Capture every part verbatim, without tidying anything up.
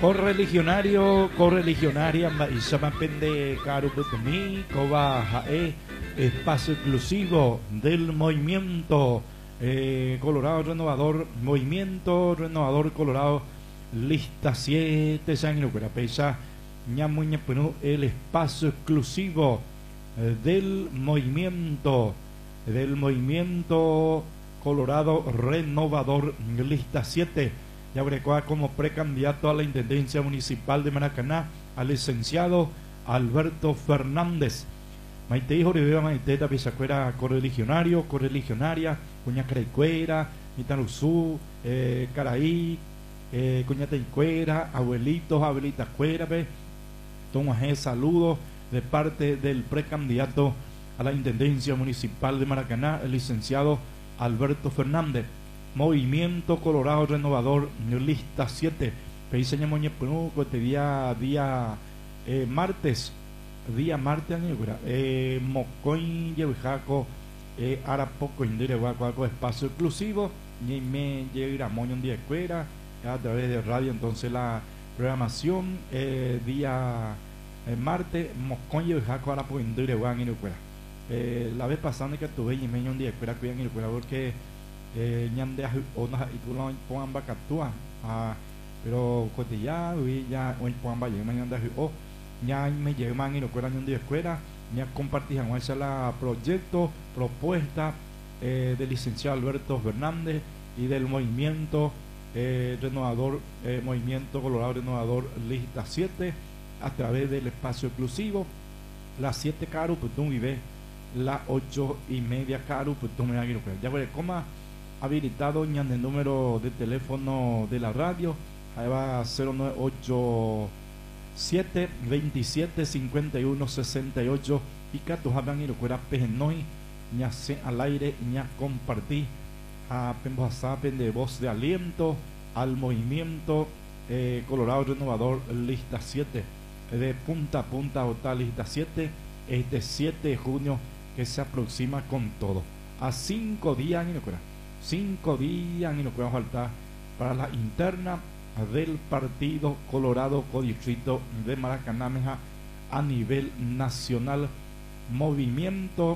Correligionario, correligionaria, Maizamapende, Caruputumi, Coba Jae, espacio exclusivo del movimiento eh, Colorado Renovador, Movimiento Renovador Colorado, lista siete, Sanguinocura Pesa, Ñamuñapunu, el espacio exclusivo eh, del movimiento, del movimiento Colorado Renovador, lista siete. Ya Yabrecoa como precandidato a la Intendencia Municipal de Maracaná al licenciado Alberto Fernández. Maite hijo de Maite Tapizacuera, correligionario, correligionaria, Cuña Creicuera, Mitanuzú, eh, Caraí, eh, Cuña Teicuera, abuelitos, abuelitas Cuera, Tomo saludos de parte del precandidato a la Intendencia Municipal de Maracaná, el licenciado Alberto Fernández. Movimiento Colorado Renovador, lista siete. Peiseña Moñepunuco, este día, día eh, martes, día martes, eh, Mocoin, Yevijaco, eh, Arapoco, Indireguaco, espacio exclusivo, y me llega Moño un día escuela, a través de radio. Entonces, la programación, eh, día eh, martes, Mocoin, Yevijaco, Arapoco, Indireguaco, eh, la vez pasada que tuve y me un día escuela, cuidan y porque ñande ona y tú lo pongan bacatúa pero cotilla y ya hoy pongan vaya mañana o ya me llegan y no cuelan un día escuela ya compartían esa la proyecto propuesta eh, del licenciado Alberto Fernández y del movimiento eh, renovador eh, movimiento Colorado Renovador lista siete a través del espacio exclusivo las siete caro pues tú vives las ocho y media caro pues tú me ya voy coma habilitado en el número de teléfono de la radio, ahí va cero nueve ocho siete, veintisiete, cincuenta y uno, sesenta y ocho y que tu hablan y lo cuera pejenoi ña se al aire ña compartí a pembosapen de voz de aliento al movimiento eh, Colorado Renovador lista siete de punta a punta total lista siete este siete de junio que se aproxima con todo a cinco días y lo cuera cinco días y no puede faltar para la interna del Partido Colorado Codistrito de Maracaná a nivel nacional. Movimiento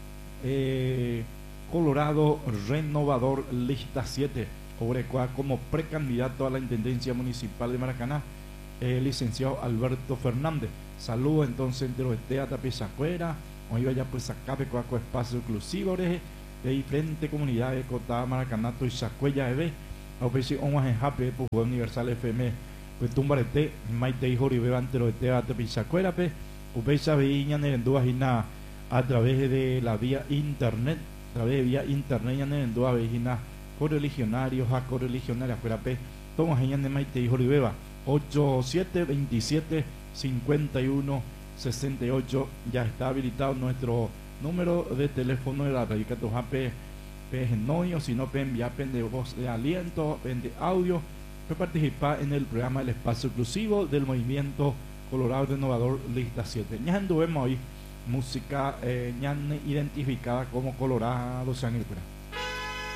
eh, Colorado Renovador lista siete Obrecoa como precandidato a la Intendencia Municipal de Maracaná, el eh, licenciado Alberto Fernández. Saludos entonces entre los teatros Pizacuera, hoy vaya pues acá con espacio exclusivo de de diferentes comunidades Cotá, Maracanato y Chacuella de B a ofrecer un ajenjape por Universal F M pues tumbarete Maite y Joribé ante los teatros Pizacuera pe upesa veíña nerendúa gina a través de la vía internet a través de vía internet ya nerendúa veína correligionarios a correligionarias fuera pe toma genial de Maite y Joribé ocho siete veintisiete cincuenta y uno sesenta y ocho ya está habilitado nuestro número de teléfono de la radio que tojape pejenoi o si no enviar de voz de aliento de audio para participar en el programa del espacio exclusivo del movimiento Colorado Renovador lista siete. Ya vemos hoy música eh, identificada como Colorado Sangre.